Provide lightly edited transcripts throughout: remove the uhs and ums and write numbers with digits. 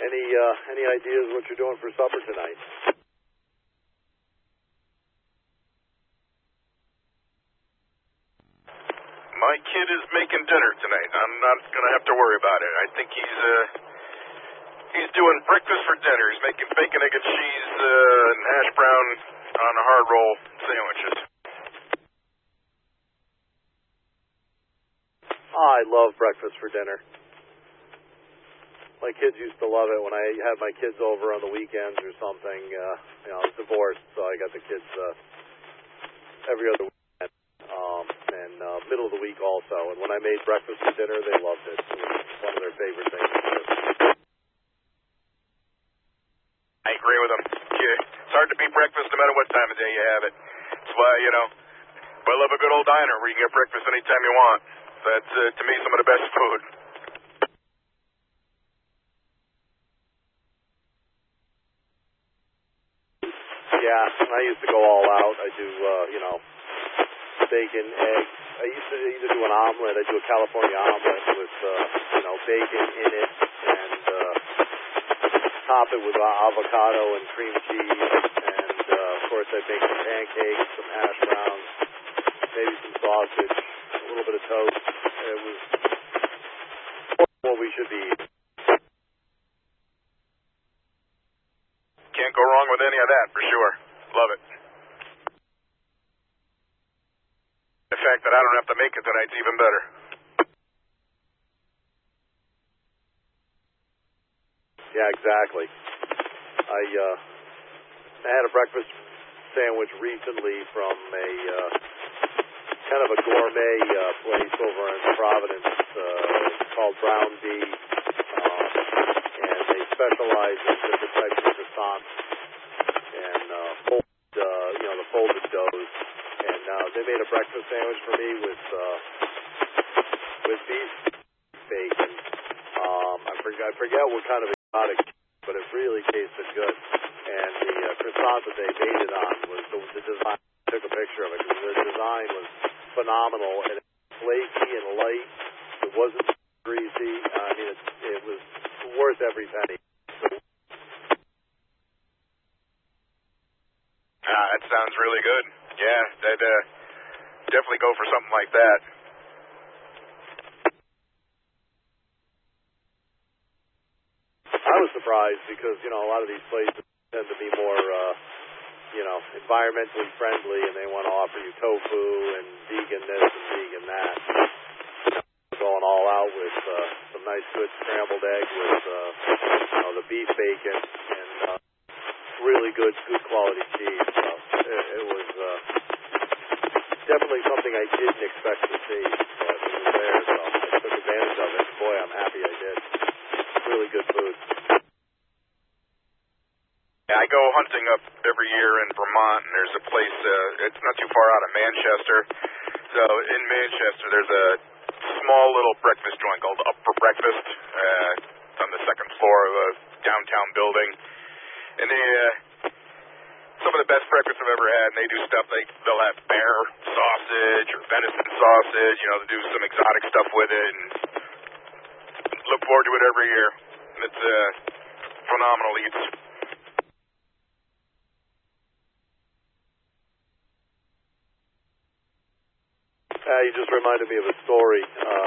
Any ideas what you're doing for supper tonight? My kid is making dinner tonight. I'm not going to have to worry about it. I think he's doing breakfast for dinner. He's making bacon, egg, and cheese and hash brown on hard roll sandwiches. I love breakfast for dinner. My kids used to love it when I had my kids over on the weekends or something. I was divorced, so I got the kids every other weekend, and middle of the week also. And when I made breakfast for dinner, they loved it. It was one of their favorite things to do. I agree with them. It's hard to beat breakfast no matter what time of day you have it. That's why, I love a good old diner where you can get breakfast anytime you want. That's, to me, some of the best food. Yeah, I used to go all out. I do, bacon, eggs. I used to either do an omelet. I do a California omelet with, bacon in it, and top it with avocado and cream cheese, and of course I make some pancakes, some hash browns, maybe some sausage, a little bit of toast. It was what we should be eating. Can't go wrong with any of that, for sure. Love it. The fact that I don't have to make it tonight's even better. Yeah, exactly. I had a breakfast sandwich recently from a kind of a gourmet place over in Providence called Brown D, and they specialize in different types of croissants and the folded doughs. And they made a breakfast sandwich for me with beef bacon. I forget what kind of exotic, but it really tasted good. And the croissant that they made it on was the design. I took a picture of it because the design was phenomenal, and it was flaky and light. It wasn't greasy. I mean, it was worth every penny. That sounds really good. Yeah, I'd definitely go for something like that. I was surprised because, a lot of these places tend to be more, environmentally friendly, and they want to offer you tofu and vegan this and vegan that. Going all out with some nice good scrambled egg with, the beef bacon and really good quality cheese. So it was definitely something I didn't expect to see, but it was there, so I took advantage of it. Boy, I'm happy I did. Really good food. Yeah, I go hunting up every year in Vermont, and there's a place, it's not too far out of Manchester. So in Manchester, there's a small little breakfast joint called Up for Breakfast. It's on the second floor of a downtown building. And they, some of the best breakfasts I've ever had, and they do stuff like they'll have bear sausage or venison sausage, they do some exotic stuff with it, and look forward to it every year. It's phenomenal eats. You just reminded me of a story.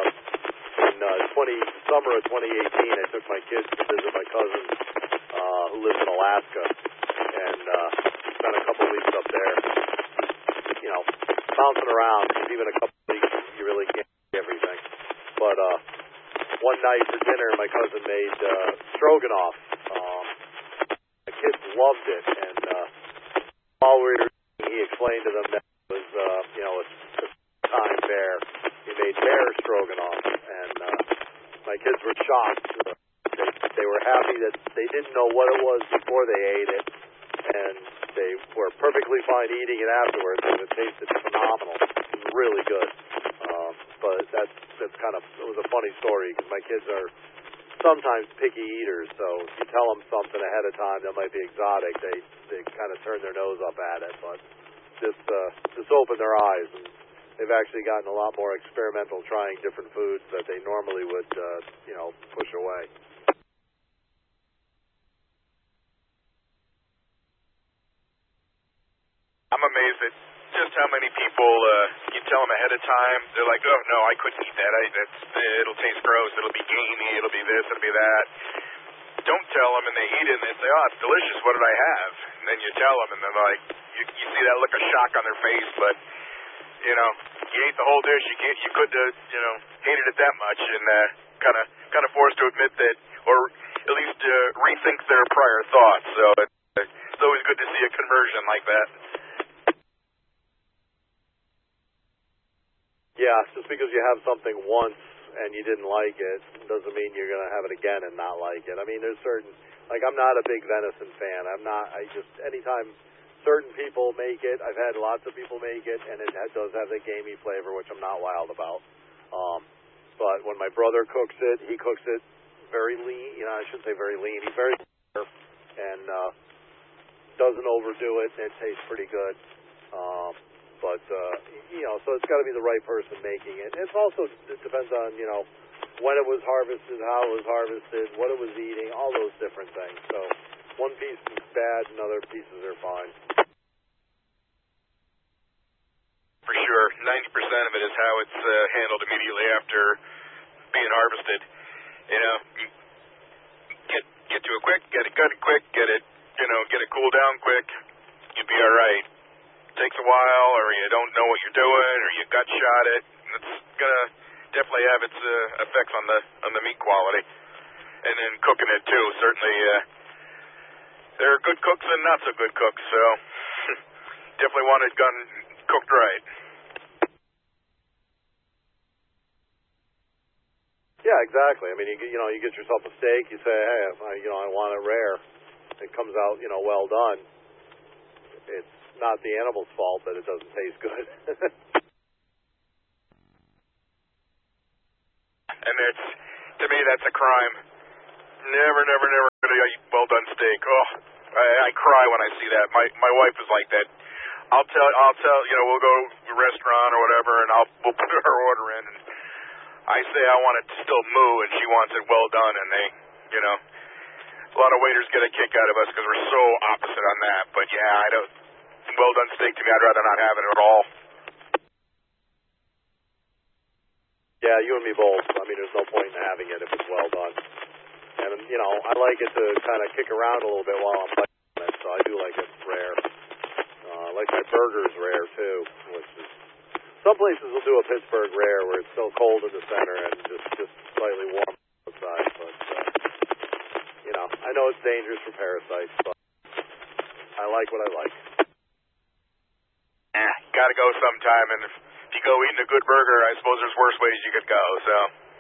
In summer of 2018, I took my kids to visit my cousin who lives in Alaska, and spent a couple of weeks up there, bouncing around, because even a couple of weeks, you really can't see everything. But one night for dinner, my cousin made stroganoff. The kids loved it, and while we were eating, he explained to them that it was, a time bear. He made bear stroganoff, and my kids were shocked. They were happy that they didn't know what it was before they ate it, and they were perfectly fine eating it afterwards, and it tasted phenomenal. It was really good. But that's it was a funny story, because my kids are sometimes picky eaters, so if you tell them something ahead of time that might be exotic, they kind of turn their nose up at it, but just open their eyes, and they've actually gotten a lot more experimental trying different foods that they normally would, push away. people, you tell them ahead of time, they're like, oh, no, I couldn't eat that. It'll taste gross. It'll be gamey. It'll be this. It'll be that. Don't tell them, and they eat it, and they say, oh, it's delicious. What did I have? And then you tell them, and they're like, you see that look of shock on their face, but, you know, you ate the whole dish. You could have, hated it that much, and kind of forced to admit that, or at least rethink their prior thoughts. So it's always good to see a conversion like that. Yeah, just because you have something once and you didn't like it doesn't mean you're going to have it again and not like it. I mean, there's certain, like, I'm not a big venison fan. Anytime certain people make it, I've had lots of people make it, and it does have the gamey flavor, which I'm not wild about. But when my brother cooks it, he cooks it very lean. I shouldn't say very lean. He's very clear and doesn't overdo it, and it tastes pretty good. So it's got to be the right person making it. It depends on, when it was harvested, how it was harvested, what it was eating, all those different things. So one piece is bad and other pieces are fine. For sure. 90% of it is how it's handled immediately after being harvested. Get to it quick, get it gutted quick, get it cooled down quick, you'd be all right. Takes a while, or you don't know what you're doing, or you gut shot it. It's gonna definitely have its effects on the meat quality, and then cooking it too. Certainly, there are good cooks and not so good cooks. So definitely want it cooked right. Yeah, exactly. I mean, you get yourself a steak. You say, hey, I want it rare. It comes out, well done. It's not the animal's fault that it doesn't taste good. And to me, that's a crime. Never eat well done steak. Oh, I cry when I see that. My wife is like that. I'll tell, we'll go to a restaurant or whatever, and we'll put her order in, and I say I want it to still moo, and she wants it well done, and they, a lot of waiters get a kick out of us because we're so opposite on that. But yeah, I don't. Well done steak to me, I'd rather not have it at all. Yeah, you and me both. I mean, there's no point in having it if it's well done. And, I like it to kind of kick around a little bit while I'm biting it, so I do like it rare. I like my burgers rare, too, which is... Some places will do a Pittsburgh rare where it's still cold in the center and just slightly warm outside, but, I know it's dangerous for parasites, but I like what I like. Gotta go sometime, and if you go eating a good burger, I suppose there's worse ways you could go, so.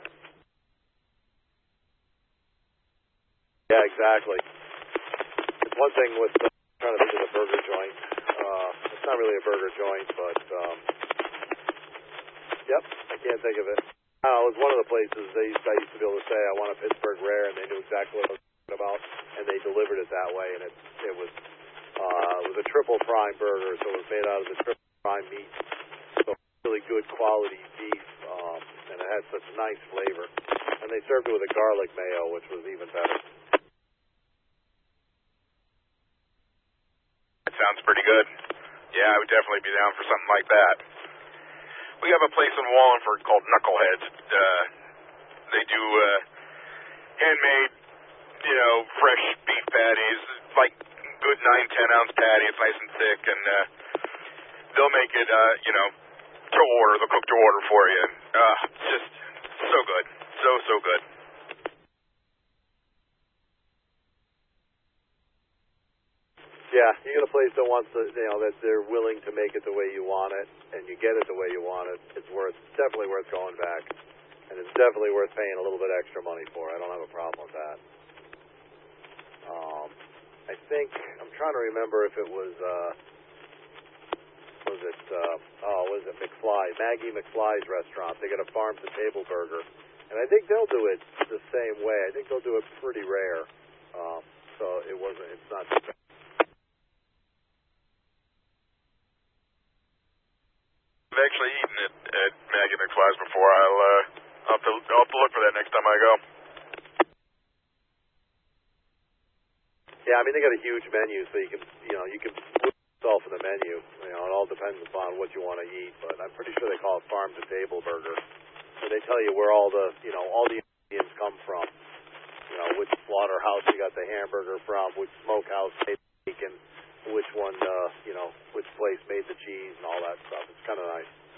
Yeah, exactly. It's one thing with trying to think of a burger joint. It's not really a burger joint, but, yep, I can't think of it. It was one of the places I used to be able to say, I want a Pittsburgh rare, and they knew exactly what I was talking about, and they delivered it that way, and it was a triple prime burger, so it was made out of the triple prime meat. So really good quality beef, and it had such nice flavor. And they served it with a garlic mayo, which was even better. That sounds pretty good. Yeah, I would definitely be down for something like that. We have a place in Wallingford called Knuckleheads. They do handmade, fresh beef patties, like good 9-10 ounce patty. It's nice and thick, and they'll make it, to order. They'll cook to order for you. It's just so good, so good. Yeah, you get a place that wants to, that they're willing to make it the way you want it, and you get it the way you want it. It's definitely worth going back, and it's definitely worth paying a little bit extra money for. I don't have a problem with that. I think I'm trying to remember if it was McFly, Maggie McFly's restaurant. They got a farm to table burger, and I think they'll do it the same way. I think they'll do it pretty rare, so it's not too bad. I've actually eaten it at Maggie McFly's before. I'll have to look for that next time I go. Yeah, I mean, they got a huge menu, so you can lose yourself in the menu. It all depends depends upon what you want to eat, but I'm pretty sure they call it farm to table burger. And they tell you where all the ingredients come from. You know, which slaughterhouse you got the hamburger from, which smokehouse made the bacon, which one, which place made the cheese and all that stuff. It's kind of nice.